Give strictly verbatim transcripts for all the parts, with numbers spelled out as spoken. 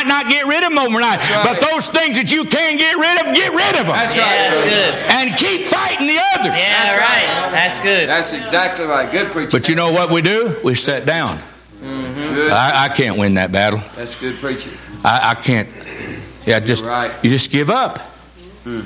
might not get rid of them overnight, right. but those things that you can get rid of, get rid of them. That's Yeah, right. that's good. And keep fighting the others. Yeah, That's right. right. That's good. That's exactly right. Good preaching. But you know what we do? We sit down. Good. I, I can't win that battle. That's good preaching. I, I can't. Yeah, just right. you just give up. Mm.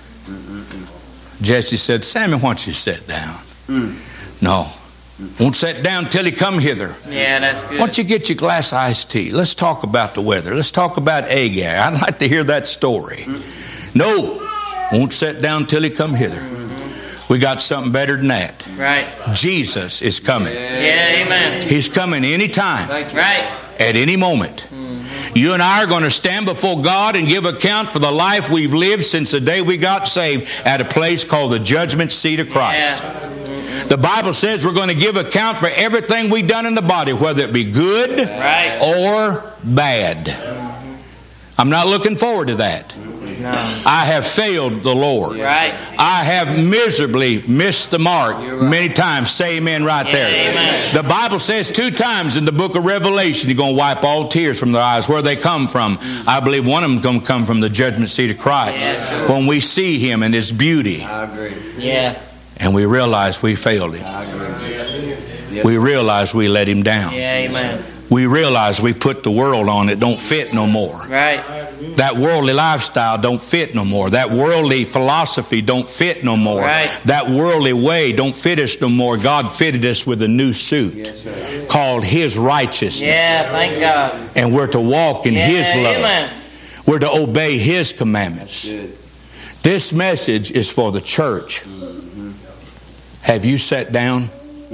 Jesse said, Sammy, why don't you sit down? Mm. No. Won't sit down till he come hither. Yeah, that's Why good. don't you get your glass of iced tea? Let's talk about the weather. Let's talk about Agag. I'd like to hear that story. Mm. No. Won't sit down till he come hither. Mm-hmm. We got something better than that. Right. Jesus is coming. Yeah, amen. He's coming anytime, Thank you. Right. at any moment. You and I are going to stand before God and give account for the life we've lived since the day we got saved at a place called the judgment seat of Christ. Yeah. The Bible says we're going to give account for everything we've done in the body, whether it be good Right. or bad. I'm not looking forward to that. No. I have failed the Lord. Right. I have miserably missed the mark You're right. many times. Say amen right Yeah, there. amen. The Bible says two times in the book of Revelation, He's going to wipe all tears from their eyes. Where they come from, I believe one of them is going to come from the judgment seat of Christ. Yes, sir. When we see Him and His beauty, I agree. Yeah. and we realize we failed Him. I agree. We realize we let Him down. Yeah, amen. We realize we put the world on that don't fit no more. Right. That worldly lifestyle don't fit no more. That worldly philosophy don't fit no more. Right. That worldly way don't fit us no more. God fitted us with a new suit Yes, sir. called His righteousness. Yeah, thank God. And we're to walk in Yeah, His love. amen. We're to obey His commandments. Good. This message is for the church. Have you sat down?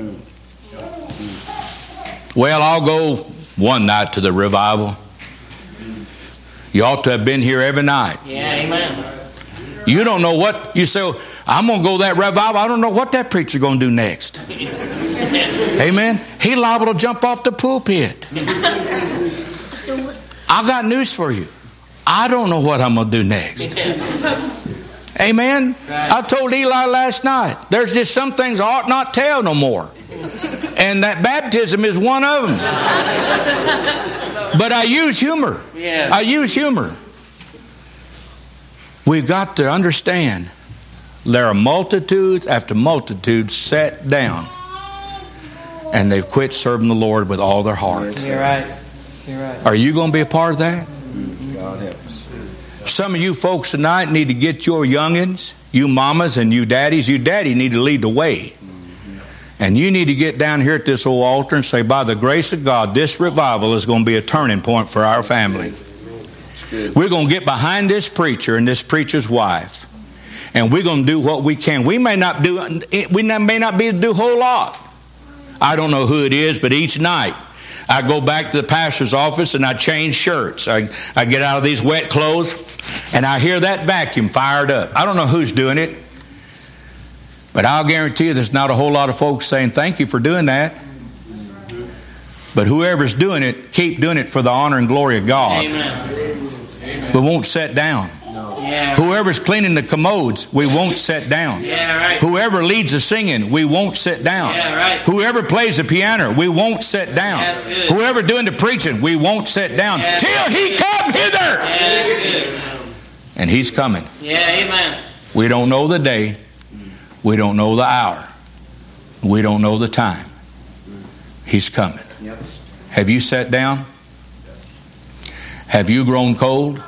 Well, I'll go one night to the revival. You ought to have been here every night. Yeah, amen. You don't know what, you say, I'm going to go to that revival. I don't know what that preacher's going to do next. Amen. He liable to jump off the pulpit. I got news for you. I don't know what I'm going to do next. Amen. I told Eli last night, there's just some things I ought not tell no more. And that baptism is one of them. But I use humor. Yeah. I use humor. We've got to understand there are multitudes after multitudes sat down and they've quit serving the Lord with all their heart. You're right. You're right. Are you going to be a part of that? God help us. Some of you folks tonight need to get your youngins, you mamas and you daddies, you daddy need to lead the way. And you need to get down here at this old altar and say, by the grace of God, this revival is going to be a turning point for our family. We're going to get behind this preacher and this preacher's wife. And we're going to do what we can. We may not do, we may not be able to do a whole lot. I don't know who it is, but each night I go back to the pastor's office and I change shirts. I, I get out of these wet clothes and I hear that vacuum fired up. I don't know who's doing it. But I'll guarantee you there's not a whole lot of folks saying thank you for doing that. But whoever's doing it, keep doing it for the honor and glory of God. Amen. We won't sit down. Yeah. Whoever's cleaning the commodes, we won't sit down. Yeah, right. Whoever leads the singing, we won't sit down. Yeah, right. Whoever plays the piano, we won't sit down. That's good. Whoever doing the preaching, we won't sit down Yeah. till He come hither. Yeah, that's good. And He's coming. Yeah, amen. We don't know the day. We don't know the hour. We don't know the time. He's coming. Yep. Have you sat down? Have you grown cold?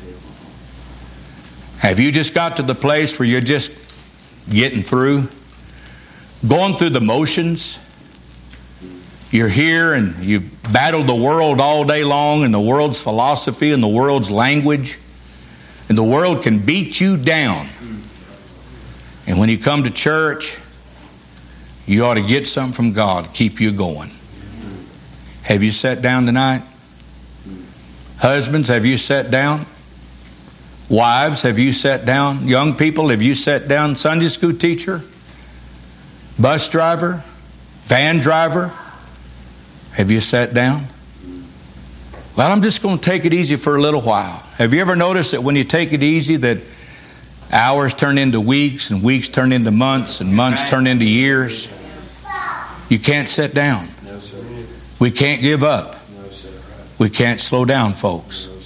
Have you just got to the place where you're just getting through? Going through the motions? You're here and you battled the world all day long and the world's philosophy and the world's language. And the world can beat you down. And when you come to church, you ought to get something from God to keep you going. Have you sat down tonight? Husbands, have you sat down? Wives, have you sat down? Young people, have you sat down? Sunday school teacher? Bus driver? Van driver? Have you sat down? Well, I'm just going to take it easy for a little while. Have you ever noticed that when you take it easy that hours turn into weeks and weeks turn into months and months turn into years? You can't sit down. No, sir. We can't give up. No, sir. We can't slow down, folks.